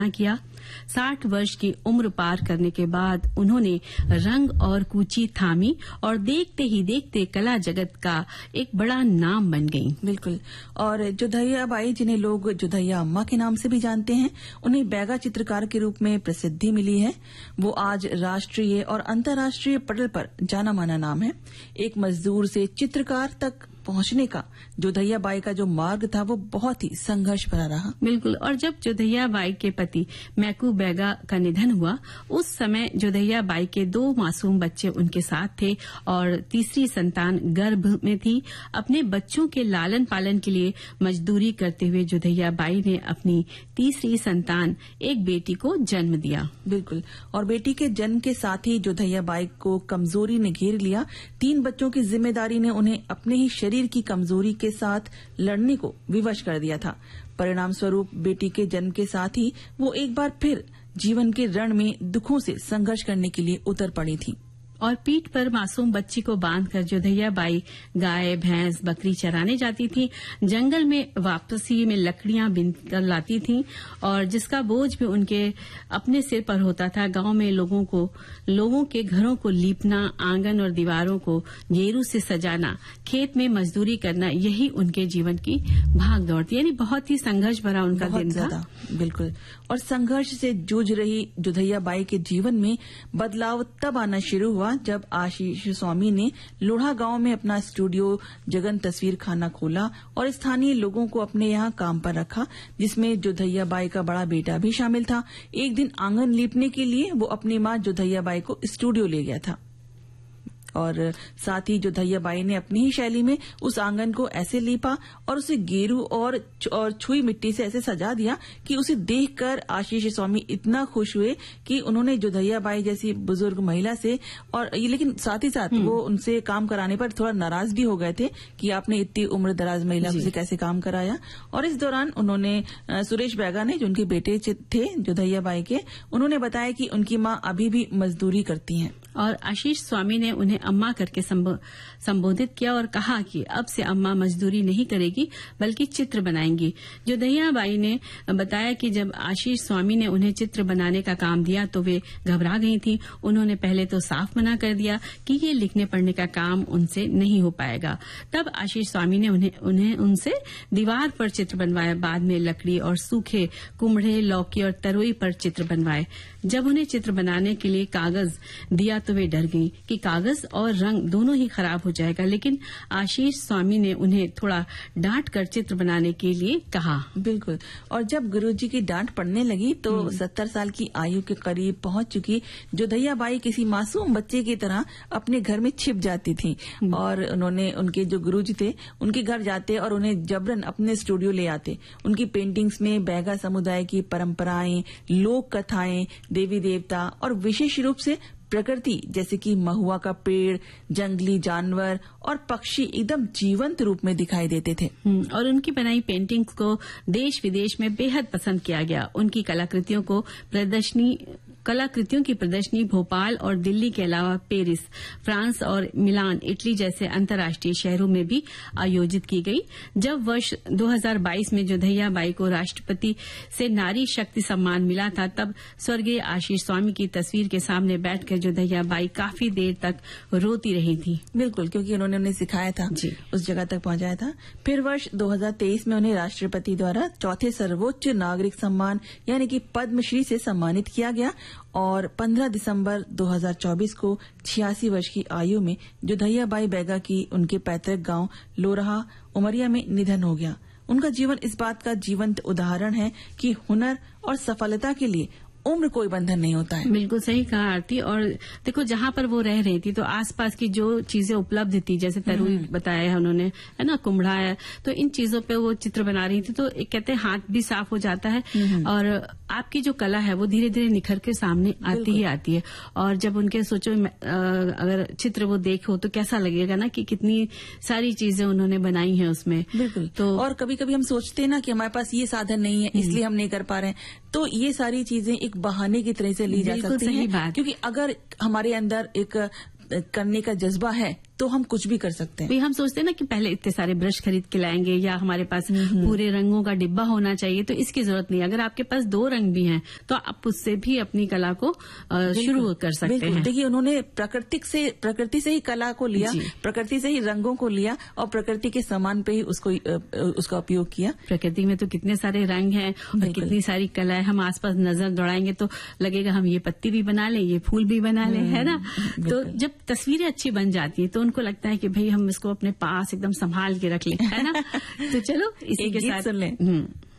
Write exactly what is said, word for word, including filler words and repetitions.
किया। साठ वर्ष की उम्र पार करने के बाद उन्होंने रंग और कूची थामी और देखते ही देखते कला जगत का एक बड़ा नाम बन गई। बिल्कुल। और जोधैया बाई, जिन्हें लोग जोधैया अम्मा के नाम से भी जानते हैं, उन्हें बैगा चित्रकार के रूप में प्रसिद्धि मिली है। वो आज राष्ट्रीय और अंतर्राष्ट्रीय पटल पर जाना माना नाम है। एक मजदूर से चित्रकार तक पहुंचने का जोधैया बाई का जो मार्ग था वो बहुत ही संघर्ष भरा रहा। बिल्कुल। और जब जोधैया बाई के पति मैकू बैगा का निधन हुआ, उस समय जोधैया बाई के दो मासूम बच्चे उनके साथ थे और तीसरी संतान गर्भ में थी। अपने बच्चों के लालन पालन के लिए मजदूरी करते हुए जोधैया बाई ने अपनी तीसरी संतान एक बेटी को जन्म दिया। बिल्कुल। और बेटी के जन्म के साथ ही जोधैया बाई को कमजोरी ने घेर लिया। तीन बच्चों की जिम्मेदारी ने उन्हें अपने ही शरीर की कमजोरी के साथ लड़ने को विवश कर दिया था। परिणाम स्वरूप बेटी के जन्म के साथ ही वो एक बार फिर जीवन के रण में दुखों से संघर्ष करने के लिए उतर पड़ी थी। और पीठ पर मासूम बच्ची को बांधकर जोधैया बाई गाय, भैंस, बकरी चराने जाती थी। जंगल में वापसी में लकड़ियां बीन कर लाती थी और जिसका बोझ भी उनके अपने सिर पर होता था। गांव में लोगों को लोगों के घरों को लीपना, आंगन और दीवारों को गेरू से सजाना, खेत में मजदूरी करना, यही उनके जीवन की भाग दौड़ थी। यानी बहुत ही संघर्ष भरा उनका दिन था। बिल्कुल। और संघर्ष से जूझ रही जोधैया बाई के जीवन में बदलाव तब आना शुरू हुआ जब आशीष स्वामी ने लोढ़ा गांव में अपना स्टूडियो जगन तस्वीर खाना खोला और स्थानीय लोगों को अपने यहां काम पर रखा, जिसमें जोधैया बाई का बड़ा बेटा भी शामिल था। एक दिन आंगन लीपने के लिए वो अपनी मां जोधैया बाई को स्टूडियो ले गया था और साथ ही जोधैया बाई ने अपनी ही शैली में उस आंगन को ऐसे लीपा और उसे गेरू और और छुई मिट्टी से ऐसे सजा दिया कि उसे देखकर आशीष स्वामी इतना खुश हुए कि उन्होंने जोधैया बाई जैसी बुजुर्ग महिला से और ये लेकिन साथ ही साथ वो उनसे काम कराने पर थोड़ा नाराज भी हो गए थे कि आपने इतनी उम्र दराज महिला से कैसे काम कराया। और इस दौरान उन्होंने सुरेश बैगा ने, जो उनके बेटे थे जोधैया बाई के, उन्होंने बताया कि उनकी मां अभी भी मजदूरी करती हैं। और आशीष स्वामी ने उन्हें अम्मा करके संबोधित किया और कहा कि अब से अम्मा मजदूरी नहीं करेगी बल्कि चित्र बनाएंगी। जोधैया बाई ने बताया कि जब आशीष स्वामी ने उन्हें चित्र बनाने का काम दिया तो वे घबरा गई थी। उन्होंने पहले तो साफ मना कर दिया कि ये लिखने पढ़ने का काम उनसे नहीं हो पाएगा। तब आशीष स्वामी ने उन्हें उन्हें उनसे दीवार पर चित्र बनवाया। बाद में लकड़ी और सूखे कुम्हड़े, लौकी और तरोई पर चित्र बनवाए। जब उन्हें चित्र बनाने के लिए कागज दिया तो वे डर गई कि कागज और रंग दोनों ही खराब हो जाएगा, लेकिन आशीष स्वामी ने उन्हें थोड़ा डांट कर चित्र बनाने के लिए कहा। बिल्कुल। और जब गुरुजी की डांट पड़ने लगी तो सत्तर साल की आयु के करीब पहुंच चुकी जोधैया बाई किसी मासूम बच्चे की तरह अपने घर में छिप जाती थी और उन्होंने उनके जो गुरुजी थे उनके घर जाते और उन्हें जबरन अपने स्टूडियो ले आते। उनकी पेंटिंग्स में बैगा समुदाय की परंपराएं, लोक कथाएं, देवी देवता और विशेष रूप से प्रकृति जैसे कि महुआ का पेड़, जंगली जानवर और पक्षी एकदम जीवंत रूप में दिखाई देते थे। और उनकी बनाई पेंटिंग्स को देश विदेश में बेहद पसंद किया गया। उनकी कलाकृतियों को प्रदर्शनी कलाकृतियों की प्रदर्शनी भोपाल और दिल्ली के अलावा पेरिस, फ्रांस और मिलान, इटली जैसे अंतर्राष्ट्रीय शहरों में भी आयोजित की गई। जब वर्ष दो हज़ार बाईस में जोधैया बाई को राष्ट्रपति से नारी शक्ति सम्मान मिला था, तब स्वर्गीय आशीष स्वामी की तस्वीर के सामने बैठकर जोधैया बाई काफी देर तक रोती रही थी। बिल्कुल, क्योंकि उन्होंने उन्हें सिखाया था, उस जगह तक पहुंचाया था। फिर वर्ष दो हज़ार तेईस में उन्हें राष्ट्रपति द्वारा चौथे सर्वोच्च नागरिक सम्मान यानी कि पद्मश्री से सम्मानित किया गया और पंद्रह दिसंबर दो हज़ार चौबीस को छियासी वर्ष की आयु में जोधैया बाई बैगा की उनके पैतृक गांव लोरहा, उमरिया में निधन हो गया। उनका जीवन इस बात का जीवंत उदाहरण है कि हुनर और सफलता के लिए उम्र कोई बंधन नहीं होता है। बिल्कुल सही कहा आरती। और देखो, जहाँ पर वो रह रही थी तो आसपास की जो चीजें उपलब्ध थी, जैसे तरुई बताया है उन्होंने, है ना, कुम्हड़ा है, तो इन चीजों पे वो चित्र बना रही थी। तो एक कहते हैं हाथ भी साफ हो जाता है और आपकी जो कला है वो धीरे धीरे निखर के सामने आती ही आती है। और जब उनके सोचो अगर चित्र वो देखो तो कैसा लगेगा ना कि कितनी सारी चीजें उन्होंने बनाई हैं उसमें। बिल्कुल। तो और कभी कभी हम सोचते हैं ना कि हमारे पास ये साधन नहीं है इसलिए हम नहीं कर पा रहे हैं, तो ये सारी चीजें एक बहाने की तरह से ली जा सकती हैं, क्योंकि अगर हमारे अंदर एक करने का जज्बा है तो हम कुछ भी कर सकते हैं। भाई हम सोचते हैं ना कि पहले इतने सारे ब्रश खरीद के लाएंगे या हमारे पास पूरे रंगों का डिब्बा होना चाहिए, तो इसकी जरूरत नहीं। अगर आपके पास दो रंग भी हैं तो आप उससे भी अपनी कला को शुरू कर सकते हैं। देखिए उन्होंने प्राकृतिक से प्रकृति से ही कला को लिया, प्रकृति से ही रंगों को लिया और प्रकृति के सामान पे ही उसको उसका उपयोग किया। प्रकृति में तो कितने सारे रंग हैं और कितनी सारी कला है। हम आसपास नजर दौड़ाएंगे तो लगेगा हम ये पत्ती भी बना लें, ये फूल भी बना लें, है ना। तो जब तस्वीरें अच्छी बन जाती है तो उनको लगता है कि भाई हम इसको अपने पास एकदम संभाल के रख लें, है ना। तो चलो इसी के साथ सुन लें।